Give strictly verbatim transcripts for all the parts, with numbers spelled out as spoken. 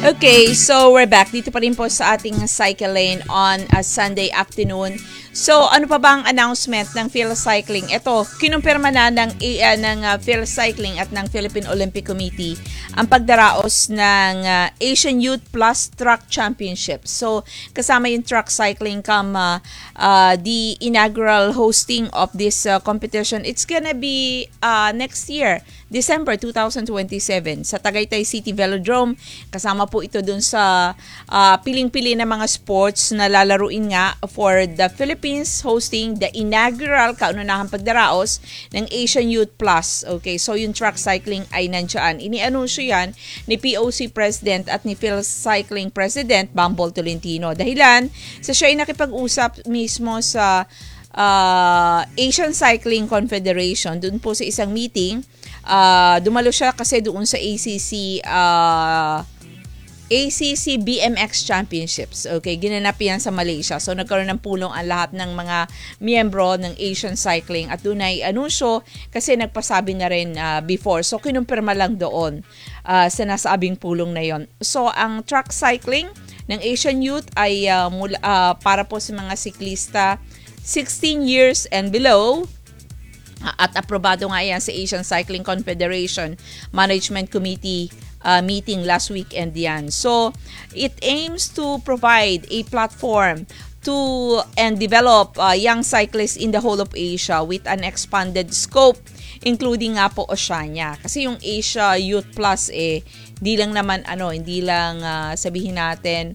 Okay, so we're back. Dito pa rin po sa ating Cycle Lane on a Sunday afternoon. So, ano pa ba ang announcement ng PhilCycling? Ito, kinumpirma na ng, uh, ng uh, PhilCycling at ng Philippine Olympic Committee ang pagdaraos ng uh, Asian Youth Plus Track Championship. So, kasama yung track cycling come uh, uh, the inaugural hosting of this uh, competition. It's gonna be uh, next year, December twenty twenty-seven, sa Tagaytay City Velodrome. Kasama po ito dun sa uh, piling-pili na mga sports na lalaruin nga for the Philippines hosting the inaugural kaununahang pagdaraos ng Asian Youth Plus. Okay, so yung track cycling ay nandiyan. Inianunsyo yan ni P O C President at ni PhilCycling President Bumble Tolentino. Dahilan sa siya ay nakipag-usap mismo sa uh, Asian Cycling Confederation dun po sa isang meeting. Uh, dumalo siya kasi doon sa A C C uh, A C C B M X Championships. Okay, ginanap yan sa Malaysia. So, nagkaroon ng pulong ang lahat ng mga miyembro ng Asian Cycling at doon ay anunsyo kasi nagpasabi na rin uh, before. So, kinumpirma lang doon uh, sa nasabing pulong na yon. So, ang track cycling ng Asian Youth ay uh, mula, uh, para po sa mga siklista sixteen years and below. At aprobado nga yan sa Asian Cycling Confederation Management Committee uh, meeting last weekend yan. So, it aims to provide a platform to and develop uh, young cyclists in the whole of Asia with an expanded scope, including nga po Oceania. Kasi yung Asia Youth Plus eh, hindi lang naman ano, hindi lang uh, sabihin natin,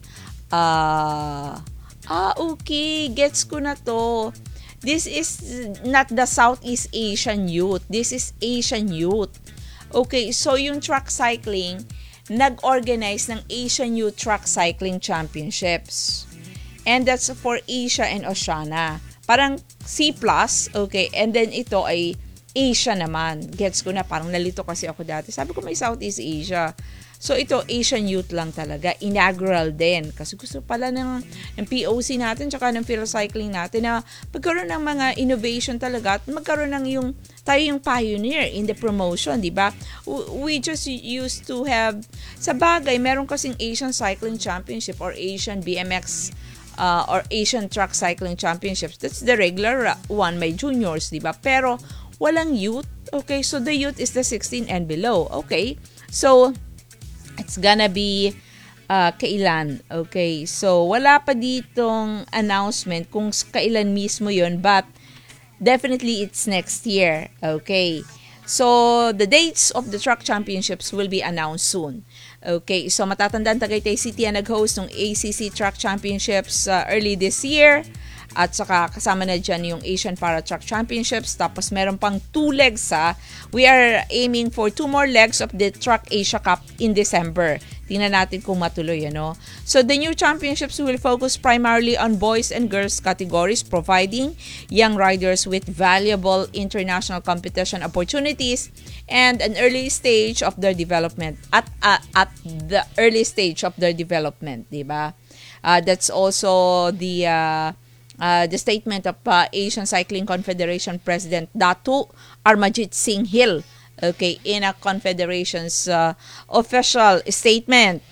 uh, ah okay, gets ko na to. This is not the Southeast Asian Youth. This is Asian Youth. Okay, so yung track cycling, nag-organize ng Asian Youth Track Cycling Championships. And that's for Asia and Oceania. Parang C plus, okay, and then ito ay Asia naman. Gets ko na, parang nalito kasi ako dati. Sabi ko may Southeast Asia. So, ito, Asian Youth lang talaga. Inaugural din. Kasi gusto pala ng, ng P O C natin tsaka ng PhilCycling natin na magkaroon ng mga innovation talaga at magkaroon ng yung, tayo yung pioneer in the promotion, di ba? We just used to have, sa bagay, meron kasing Asian Cycling Championship or Asian B M X uh, or Asian Track Cycling Championships. That's the regular one, may juniors, di ba? Pero, walang youth. Okay, so the youth is the sixteen and below. Okay, so, it's gonna be uh, kailan. Okay, so wala pa ditong announcement kung kailan mismo yun, but definitely it's next year. Okay, so the dates of the track championships will be announced soon. Okay, so matatandaan Tagaytay City ang nag-host ng A C C Track Championships uh, early this year. At saka kasama na dyan yung Asian Para Track Championships. Tapos meron pang two legs ha. We are aiming for two more legs of the Track Asia Cup in December. Tingnan natin kung matuloy, ano. So the new championships will focus primarily on boys and girls categories, providing young riders with valuable international competition opportunities and an early stage of their development. At uh, at the early stage of their development, di ba? Uh, that's also the uh, Uh, the statement of uh, Asian Cycling Confederation President Datu Armajit Singh Hill, okay, in a confederation's uh, official statement.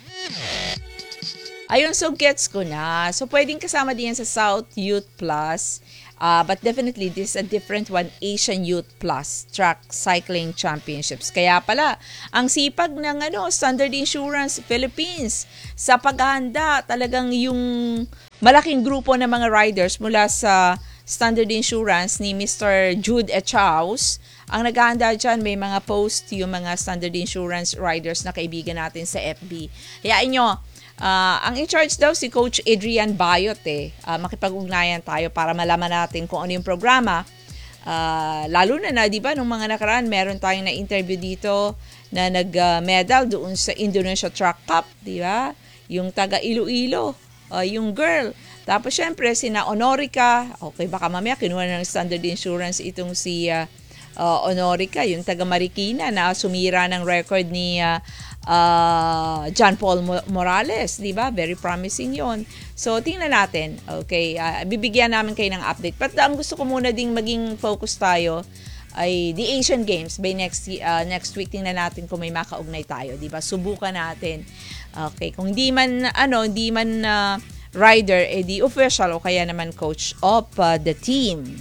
Ayun, so gets ko na. So pwedeng kasama din sa South Youth Plus, uh, but definitely this is a different one, Asian Youth Plus Track Cycling Championships. Kaya pala, ang sipag ng ano, Standard Insurance Philippines sa paghahanda, talagang yung malaking grupo ng mga riders mula sa Standard Insurance ni Mister Jude Echaus. Ang naghahanda dyan, may mga post yung mga Standard Insurance riders na kaibigan natin sa F B. Hayaan nyo, uh, ang in-charge daw si Coach Adrian Bayot eh. Uh, makipag-ugnayan tayo para malaman natin kung ano yung programa. Uh, lalo na na, di ba, nung mga nakaraan, meron tayong na-interview dito na nag-medal uh, doon sa Indonesia Track Cup, di ba? Yung taga Iloilo. Uh, yung girl. Tapos syempre, sina Honorica. Okay, baka mamaya kinuha ng Standard Insurance itong si uh, uh, Honorica, yung taga Marikina na sumira ng record ni uh, uh, John Paul Morales. Diba? Very promising yon. So, tingnan natin. Okay, uh, bibigyan namin kayo ng update. But ang gusto ko muna ding maging focus tayo ay the Asian Games by next uh, next week. Tingnan natin kung may makaugnay tayo, 'di ba? Subukan natin. Okay, kung hindi man ano, hindi man uh, rider, eh di official o kaya naman coach of uh, the team.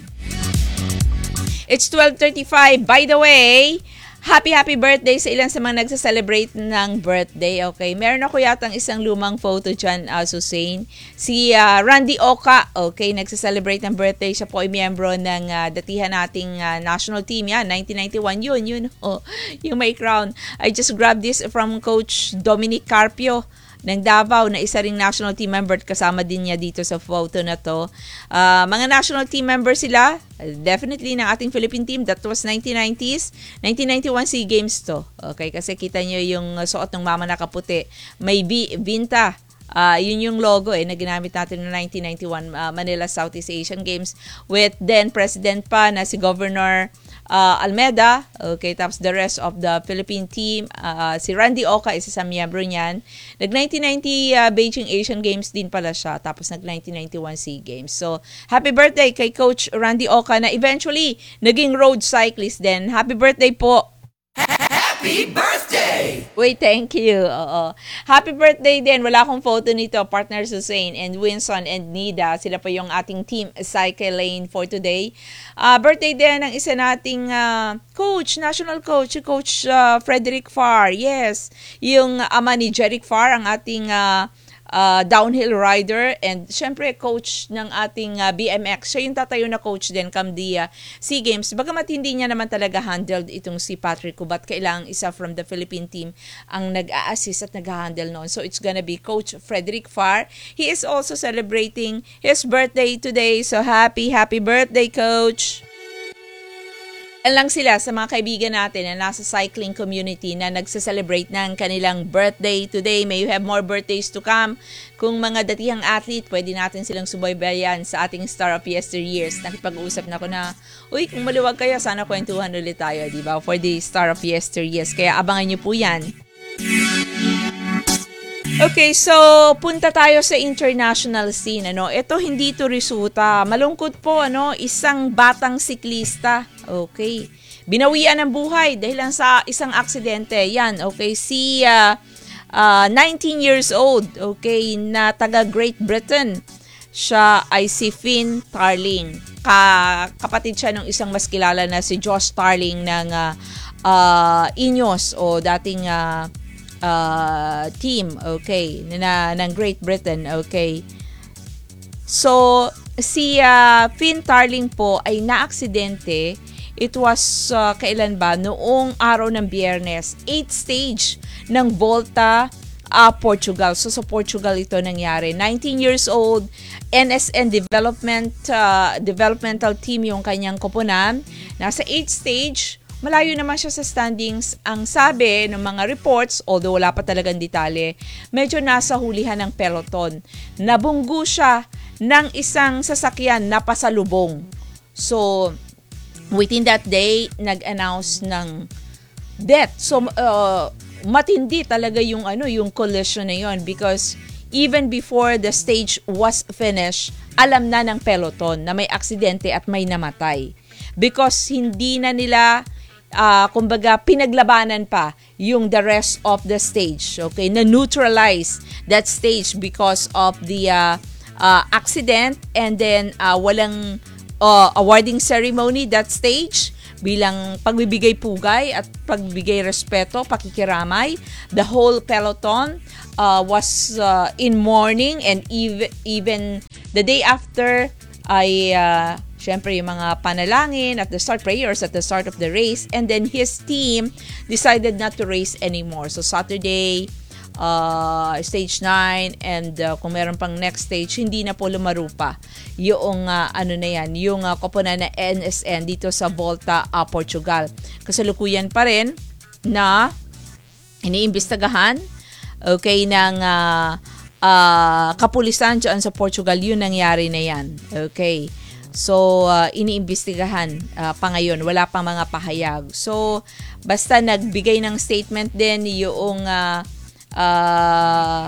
It's twelve thirty-five. By the way, happy happy birthday sa ilan sa mga nagsa-celebrate ng birthday. Okay, meron ako yatang isang lumang photo dyan, uh, Susain. Si uh, Randy Oka, okay, nagsa-celebrate ng birthday. Siya po ay miyembro ng uh, datihan nating uh, national team. Yan, nineteen ninety-one, yun, yun. Oh, yung may crown. I just grabbed this from Coach Dominic Carpio ng Davao, na isa ring national team member, kasama din niya dito sa photo na to. Uh, mga national team member sila, definitely ng ating Philippine team. That was nineteen nineties. nineteen ninety-one SEA Games to. Okay, kasi kita nyo yung suot ng mama na kaputi. May B, Vinta. Uh, yun yung logo eh, na ginamit natin noong nineteen ninety-one uh, Manila Southeast Asian Games with then President pa na si Governor uh, Almeda. Okay, tapos the rest of the Philippine team, uh, si Randy Oka, isa sa miyembro niyan. Nag nineteen ninety uh, Beijing Asian Games din pala siya, tapos nag nineteen ninety-one SEA Games. So, happy birthday kay Coach Randy Oka na eventually naging road cyclist din. Happy birthday po! Happy birthday! Wait, thank you. Oo. Happy birthday din. Wala akong photo nito. Partner Susain and Winson and Nida. Sila po yung ating team Cycle Lane for today. Uh, birthday din ng isa nating uh, coach, national coach, si Coach uh, Frederick Farr. Yes. Yung ama ni Jeric Farr, ang ating uh, uh, downhill rider, and syempre coach ng ating uh, B M X. Siya yung tatayo na coach din come the uh, SEA Games. Bagamat hindi niya naman talaga handled itong si Patrick Kubat, kailangang isa from the Philippine team ang nag-a-assist at nag-handle noon. So it's gonna be Coach Frederick Farr. He is also celebrating his birthday today. So happy, happy birthday, Coach! Lang sila sa mga kaibigan natin na nasa cycling community na nagse-celebrate ng kanilang birthday today. May you have more birthdays to come. Kung mga datihang athlete, pwede natin silang subaybayan sa ating Star of Yesteryears. Nakipag-uusap na ako na, uy, kung maluwag kaya, sana kwentuhan ulit tayo, di ba? For the Star of Yesteryears. Kaya abangan nyo po yan. Okay, so punta tayo sa international scene, ano. Ito hindi to resulta. Malungkot po, ano, isang batang siklista. Okay. Binawian ng buhay dahil lang sa isang aksidente. Yan, okay, si uh, uh, nineteen years old, okay, na taga Great Britain. Siya ay si Finn Tarling. Ka kapatid siya ng isang mas kilala na si Josh Tarling ng uh, uh, Ineos o dating uh, uh, team, okay, na, ng Great Britain, okay. So, si uh, Finn Tarling po ay naaksidente. It was, uh, kailan ba? Noong araw ng Biyernes, eighth stage ng Volta, uh, Portugal. So, sa Portugal ito nangyari. nineteen years old, N S N Development, uh, Developmental Team yung kanyang koponan. Nasa eighth stage, malayo naman siya sa standings. Ang sabi ng mga reports, although wala pa talagang detalye, medyo nasa hulihan ng peloton. Nabunggu siya ng isang sasakyan na pasalubong. So, within that day, nag-announce ng death. So, uh, matindi talaga yung, ano, yung collision na yun because even before the stage was finished, alam na ng peloton na may aksidente at may namatay. Because hindi na nila, uh, kumbaga, pinaglabanan pa yung the rest of the stage. Okay? Na-neutralize that stage because of the uh, uh, accident, and then uh, walang Uh, awarding ceremony that stage bilang pagbibigay pugay at pagbibigay respeto, pakikiramay. The whole peloton uh, was uh, in mourning, and even, even the day after ay uh, syempre yung mga panalangin at the start, prayers at the start of the race, and then his team decided not to race anymore. So Saturday, Uh, stage nine, and uh, kung meron pang next stage, hindi na po lumaro pa yung uh, ano na yan, yung uh, koponan na N S N dito sa Volta, uh, Portugal. Kasalukuyan pa rin na iniimbestagahan, okay, ng uh, uh, kapulisan dyan sa Portugal yung nangyari na yan. Okay. So, uh, iniimbestigahan uh, pa ngayon. Wala pang mga pahayag. So, basta nagbigay ng statement din yung uh, Uh,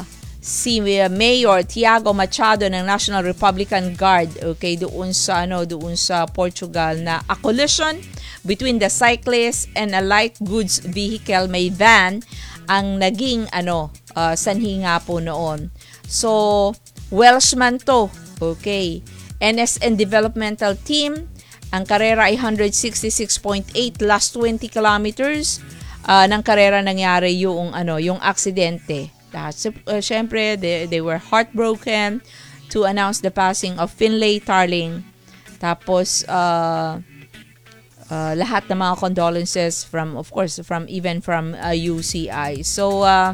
si uh, Mayor Tiago Machado ng National Republican Guard, okay, doon sa ano, doon sa Portugal, na a collision between the cyclist and a light goods vehicle, may van, ang naging ano, uh, sanhi nga po noon. So, Welshman to, okay. N S N Developmental Team, ang karera ay one sixty-six point eight last twenty kilometers uh, ng karera nangyari yung ano, yung aksidente. That's, uh, syempre, they, they were heartbroken to announce the passing of Finlay Tarling. Tapos, uh, uh, lahat ng mga condolences from, of course, from even from uh, U C I. So, uh,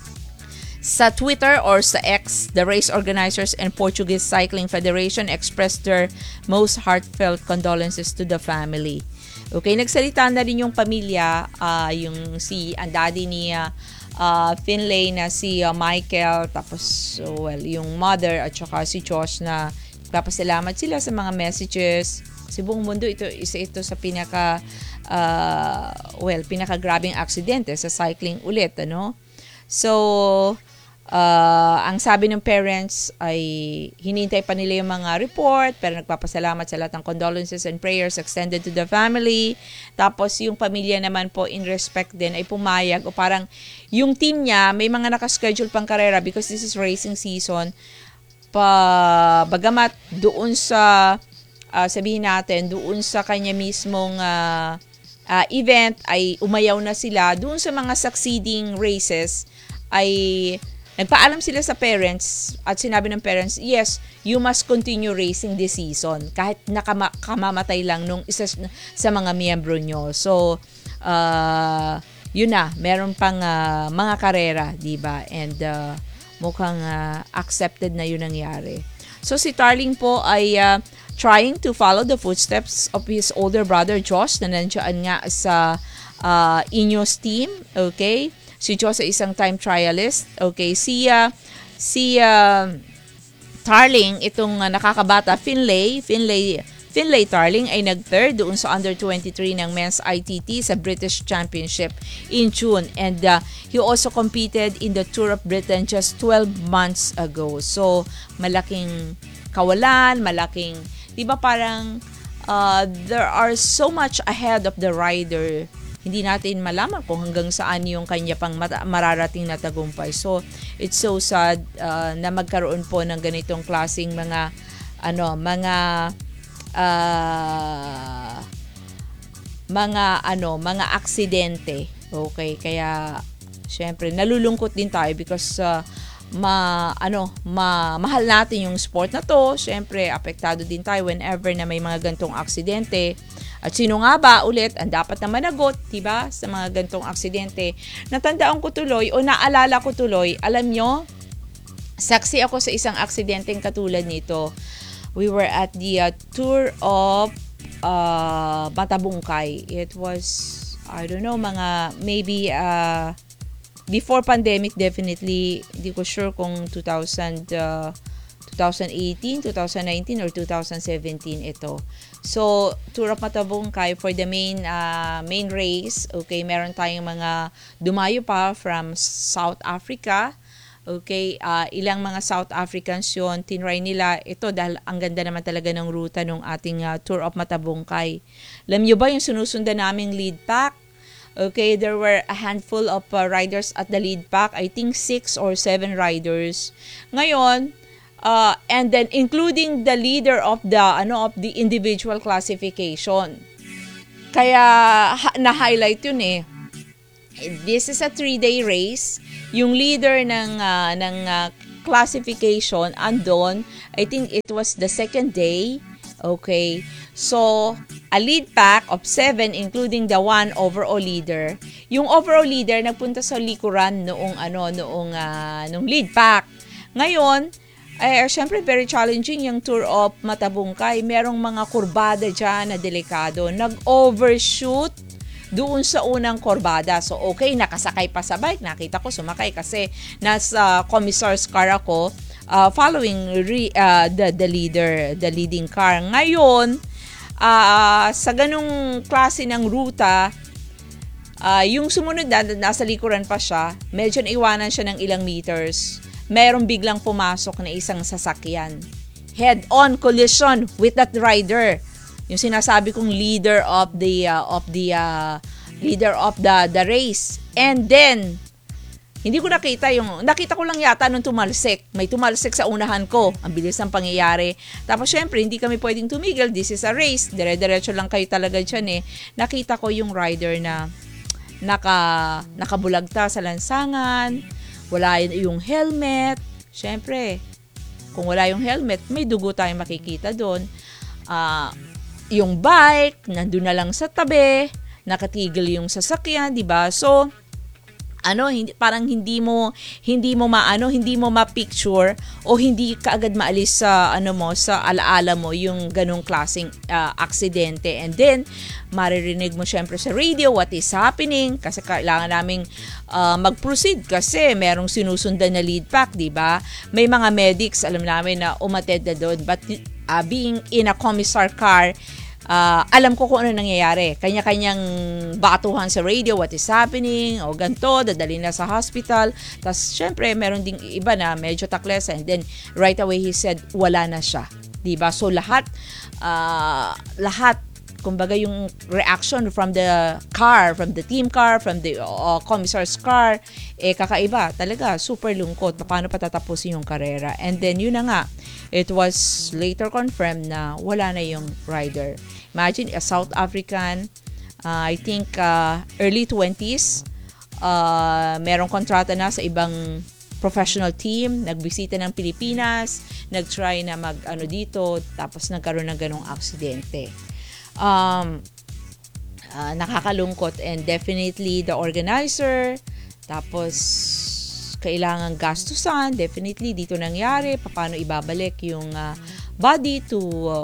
sa Twitter or sa X, the race organizers and Portuguese Cycling Federation expressed their most heartfelt condolences to the family. Okay, nagsalita na rin yung pamilya, uh, yung si, ang daddy ni uh, Uh, Finlay na si uh, Michael, tapos so, well, yung mother at saka si Josh, na papasalamat sila sa mga messages. Kasi buong mundo ito, isa ito sa pinaka uh, well, pinaka grabing aksidente sa cycling ulit, ano. So uh, ang sabi ng parents ay hinintay pa nila yung mga report, pero nagpapasalamat sa lahat ng condolences and prayers extended to the family. Tapos yung pamilya naman po, in respect din, ay pumayag, o parang yung team niya may mga nakaschedule pang karera because this is racing season, pa bagamat doon sa uh, sabihin natin doon sa kanya mismong uh, uh, event ay umayaw na sila, doon sa mga succeeding races ay nagpaalam sila sa parents at sinabi ng parents, yes, you must continue racing this season kahit nakamamatay lang nung isa sa mga miyembro nyo. So uh, yun na, meron pang uh, mga karera, diba? And uh, mukhang uh, accepted na yun nangyari. So si Tarling po ay uh, trying to follow the footsteps of his older brother Josh, na nandiyan nga sa uh, Ineos team, okay? Si Josh ay isang time trialist, okay? Si, uh, si uh, Tarling, itong uh, nakakabata, Finlay, Finlay, Finlay Tarling ay nag-third doon sa under twenty-three ng men's I T T sa British Championship in June, and uh, he also competed in the Tour of Britain just twelve months ago. So malaking kawalan, malaking, di ba parang uh, there are so much ahead of the rider. Hindi natin malaman kung hanggang saan yung kanya pang mata- mararating na tagumpay. So it's so sad uh, na magkaroon po ng ganitong klaseng mga ano, mga Uh, mga ano, mga aksidente. Okay, kaya syempre nalulungkot din tayo because uh, ma ano, ma mahal natin yung sport na to. Syempre apektado din tayo whenever na may mga gantong aksidente. At sino nga ba ulit ang dapat na managot, diba, sa mga gantong aksidente? Natandaan ko tuloy o naalala ko tuloy, alam nyo, saksi ako sa isang aksidenteng katulad nito. We were at the uh, tour of uh, Matabungkay. It was, I don't know, mga maybe uh, before pandemic, definitely. Hindi ko sure kung two thousand, uh, twenty eighteen, twenty nineteen, or twenty seventeen ito. So, tour of Matabungkay for the main uh, main race. Okay, meron tayong mga dumayo pa from South Africa. Okay, uh, ilang mga South Africans yun, tinry nila ito dahil ang ganda naman talaga ng ruta ng ating uh, Tour of Matabungkay. Alam nyo ba yung sinusundan naming lead pack? Okay, there were a handful of uh, riders at the lead pack. I think six or seven riders. Ngayon, uh, and then including the leader of the ano of the individual classification. Kaya ha- na-highlight yun eh. This is a three-day race. Yung leader ng uh, ng uh, classification andon, I think it was the second day. Okay. So, a lead pack of seven including the one overall leader. Yung overall leader nagpunta sa likuran noong ano noong uh, noong lead pack. Ngayon, ay eh, syempre very challenging yung Tour of Matabungkay. Merong mga kurbada diyan na delikado. Nag-overshoot doon sa unang kurbada. So, okay, nakasakay pa sa bike. Nakita ko, sumakay kasi nasa commissar's car ako uh, following re, uh, the, the leader, the leading car. Ngayon, uh, sa ganung klase ng ruta, uh, yung sumunod na, nasa likuran pa siya, medyo naiwanan siya ng ilang meters. mayroong biglang pumasok na isang sasakyan. Head-on collision with that rider. Yung sinasabi kong leader of the uh, of the uh, leader of the the race. And then hindi ko nakita yung, nakita ko lang yata nung tumalsik. May tumalsik sa unahan ko. Ang bilis ng pangyayari. Tapos syempre, hindi kami pwedeng tumigil. This is a race. Dire-diretso lang kayo talaga dyan eh. Nakita ko yung rider na naka, nakabulagta sa lansangan. Wala yung helmet. Syempre, kung wala yung helmet, may dugo tayong makikita doon. Uh, yung bike, nandun na lang sa tabi. Nakatigil yung sasakyan, di ba? So, ano, hindi, parang hindi mo hindi mo maano, hindi mo ma-picture o hindi kaagad maalis sa ano mo, sa alaala mo yung ganung klaseng uh, aksidente. And then maririnig mo syempre sa radio what is happening kasi kailangan naming uh, mag-proceed kasi merong sinusundan na lead pack, di ba? May mga medics, alam namin na umattend na doon, but uh, being in a commissar car, Uh, alam ko kung ano nangyayari. Kanya-kanyang batuhan sa radio, what is happening, o ganito, dadali na sa hospital. Tapos, syempre, meron ding iba na medyo taklesa. And then, right away, he said, wala na siya. Diba? So, lahat, uh, lahat, kumbaga yung reaction from the car, from the team car, from the uh, commissar's car, eh, kakaiba. Talaga, super lungkot. Paano patatapusin yung karera? And then, yun na nga, it was later confirmed na wala na yung rider. Imagine, a South African, uh, I think uh, early twenties, uh, merong kontrata na sa ibang professional team, nagbisita ng Pilipinas, nag-try na mag-ano dito, tapos nagkaroon ng ganong aksidente. Um, uh, nakakalungkot, and definitely the organizer, tapos kailangan gastusan, definitely dito nangyari, paano ibabalik yung uh, body to uh,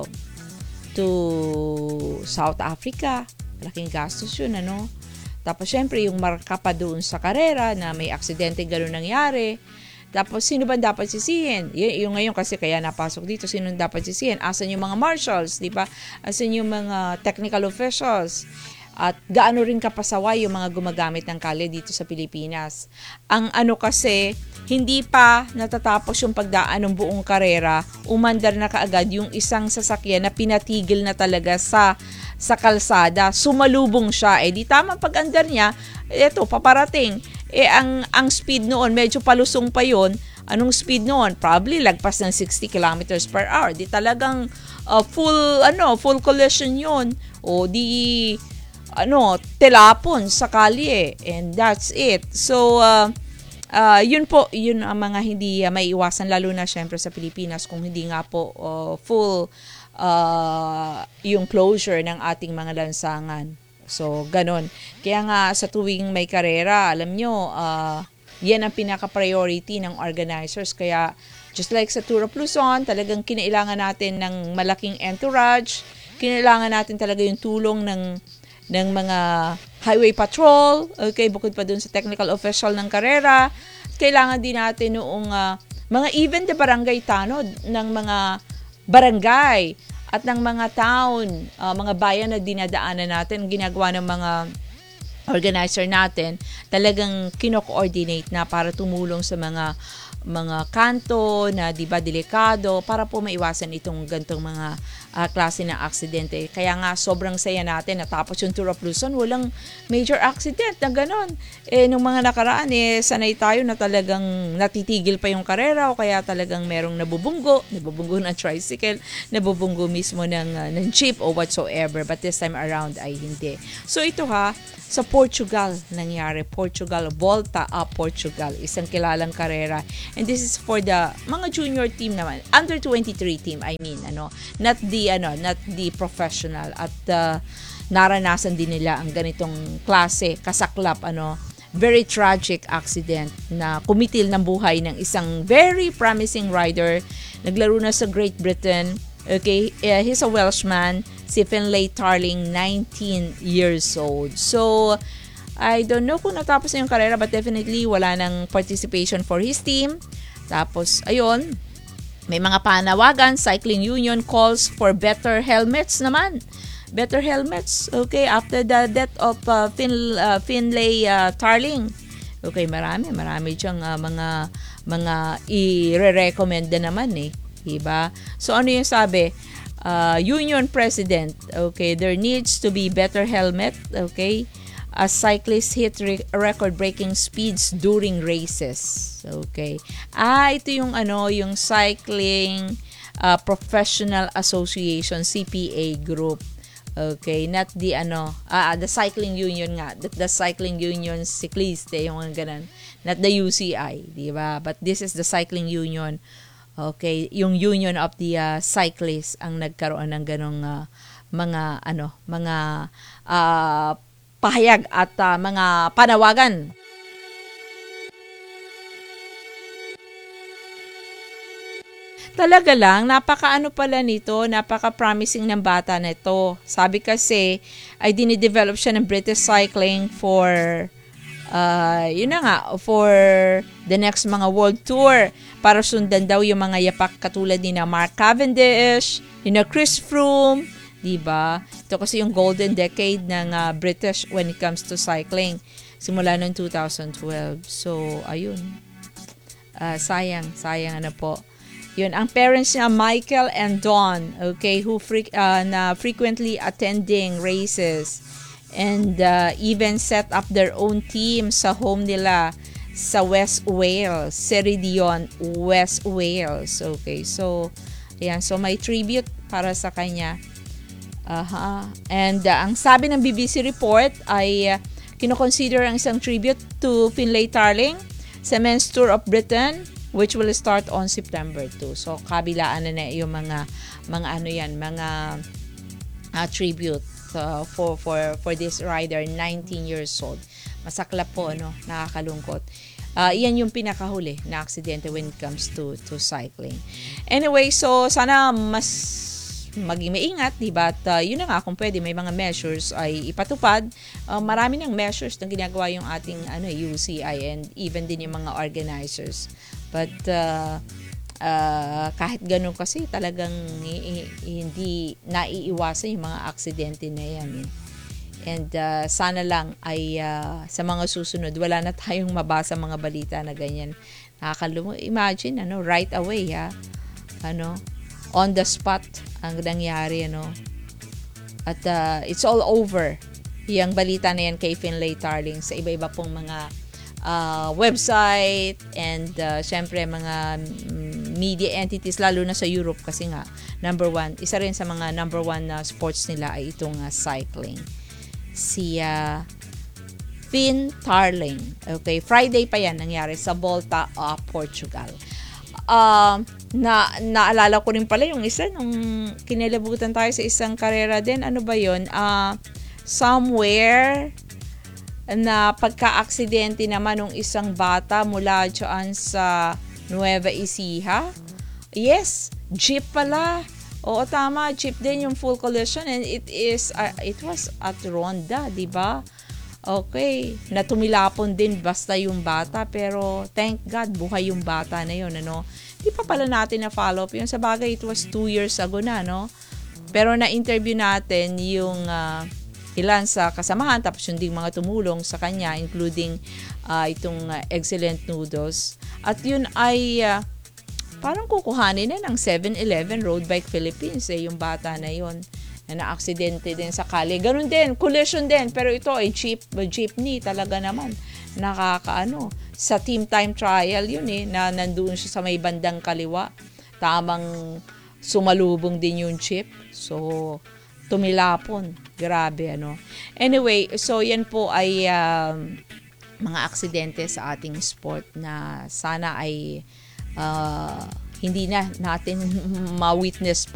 to South Africa. Malaking gastos yun, ano? Tapos syempre yung marka pa doon sa karera na may aksidente gano'n nangyari. Tapos sino ba dapat sisihin? Y- yung ngayon kasi kaya napasok dito, sino dapat sisihin? Asan yung mga marshals, di ba? Asan yung mga technical officials? At gaano rin kapasaway yung mga gumagamit ng kalye dito sa Pilipinas. Ang ano kasi, hindi pa natatapos yung pagdaan ng buong karera, umandar na kaagad yung isang sasakyan na pinatigil na talaga sa sa kalsada. Sumalubong siya. Eh di tamang pag-andar niya, eto, paparating. Eh ang, ang speed noon, medyo palusong pa yon. Anong speed noon? Probably lagpas ng sixty kilometers per hour. Di talagang uh, full, ano, full collision yun. O di ano, telapon sa kalye, and that's it. So, uh, uh, yun po, yun ang mga hindi uh, maiiwasan, lalo na syempre sa Pilipinas, kung hindi nga po uh, full uh, yung closure ng ating mga lansangan. So, ganon. Kaya nga, sa tuwing may karera, alam nyo, uh, yan ang pinaka-priority ng organizers. Kaya, just like sa Tour of Luzon, talagang kinailangan natin ng malaking entourage, kinailangan natin talaga yung tulong ng ng mga highway patrol, okay, bukod pa dun sa technical official ng karera. Kailangan din natin noong uh, mga even the barangay tanod ng mga barangay at ng mga town, uh, mga bayan na dinadaanan natin, ginagawa ng mga organizer natin, talagang kino-coordinate na para tumulong sa mga mga kanto na di ba delikado para po maiwasan itong gantong mga uh, klase ng aksidente. Kaya nga sobrang saya natin natapos yung Tour of Luzon, walang major accident na ganon. Eh nung mga nakaraan eh sanay tayo na talagang natitigil pa yung karera o kaya talagang merong nabubunggo, nabubunggo ng tricycle, nabubunggo mismo ng uh, ng jeep o whatsoever, but this time around ay hindi. So ito ha, sa Portugal nangyari, Portugal, Volta a Portugal, isang kilalang karera. And this is for the mga junior team naman, under twenty-three team, I mean, ano, not the ano, not the professional. At uh, naranasan din nila ang ganitong klase, kasaklap, ano, very tragic accident na kumitil ng buhay ng isang very promising rider. Naglaro na sa Great Britain. Okay, uh, he's a Welshman, si Finlay Tarling, nineteen years old. So, I don't know kung natapos na yung karera, but definitely wala nang participation for his team. Tapos, ayun, may mga panawagan. Cycling Union calls for better helmets naman. Better helmets, okay, after the death of uh, Fin, uh, Finlay uh, Tarling. Okay, marami, marami diyang uh, mga mga i-recommend na naman eh, diba? So ano yung sabi? Uh, union president, okay, there needs to be better helmet, okay, as cyclists hit re- record-breaking speeds during races, okay. Ah, ito yung ano, yung Cycling uh, Professional Association, C P A group. Okay, not the ano, ah, the cycling union nga, the, the cycling union cyclist, eh, yung ganun. Not the U C I, di ba? But this is the cycling union. Okay, yung union of the uh, cyclists ang nagkaroon ng ganong uh, mga ano, mga uh, pahayag at uh, mga panawagan. Talaga lang, napaka-ano pala nito, napaka-promising ng bata na ito. Sabi kasi, ay dinidevelop siya ng British Cycling for, uh, yun na nga, for the next mga world tour. Para sundan daw yung mga yapak katulad ni na Mark Cavendish, ni na Chris Froome, diba? Ito kasi yung golden decade ng uh, British when it comes to cycling. Simula noong two thousand twelve. So, ayun. Uh, sayang, sayang ano po. Yun, ang parents niya, Michael and Dawn, okay, who fre- uh, na frequently attending races and uh, even set up their own team sa home nila sa West Wales, Ceredigion, West Wales. Okay, so, ayan, so may tribute para sa kanya. Aha. And uh, ang sabi ng B B C report ay uh, kinoconsider ang isang tribute to Finlay Tarling sa Men's Tour of Britain, which will start on September two. So, kabilaan na na yung mga, mga ano yan, mga uh, tribute uh, for, for, for this rider, nineteen years old. Masaklap po, ano, nakakalungkot. Uh, iyan yung pinakahuli na aksidente when it comes to, to cycling. Anyway, so, sana mas maging maingat, diba? At uh, yun na nga, kung pwede, may mga measures ay ipatupad. Uh, marami ng measures na ginagawa yung ating ano, U C I and even din yung mga organizers. But uh, uh, kahit ganun kasi talagang i- i- hindi naiiwasan yung mga aksidente na yan. Eh. And uh, sana lang ay uh, sa mga susunod, wala na tayong mabasa mga balita na ganyan. Nakakalumo. Imagine, ano, right away, ha? Ano, on the spot ang nangyari, ano. At uh, it's all over. Yung balita na yan kay Finlay Tarling sa iba-iba pong mga uh, website and uh, syempre mga media entities, lalo na sa Europe kasi nga, number one, isa rin sa mga number one na uh, sports nila ay itong uh, cycling. Si uh, Finn Tarling. Okay, Friday pa yan nangyari sa Volta of Portugal. Uh, na naalala ko rin pala yung isa nung kinilabutan tayo sa isang karera din. Ano ba yun? Uh, somewhere na pagka-aksidente naman ng isang bata mula dyan sa Nueva Ecija. Yes, jeep pala. Oo, tama, jeep din yung full collision and it is uh, it was at Ronda, di ba? Okay, na tumilapon din basta yung bata, pero thank God buhay yung bata na yun, ano. Di pa pala natin na follow up yun. Sa bagay, it was two years ago na, no? Pero na-interview natin yung uh, ilan sa kasamahan, tapos yung ding mga tumulong sa kanya, including uh, itong uh, Excellent Noodles. At yun ay uh, parang kukuhanin na ng seven eleven Road Bike Philippines, eh, yung bata na yun. Na na-aksidente din sa kali. Ganun din, collision din. Pero ito ay jeep, jeepney talaga naman. Nakakaano. Sa team time trial yun eh, na nandoon siya sa may bandang kaliwa. Tamang sumalubong din yung jeep. So, tumilapon. Grabe, ano. Anyway, so yan po ay um, mga aksidente sa ating sport na sana ay uh, hindi na natin ma-witness pa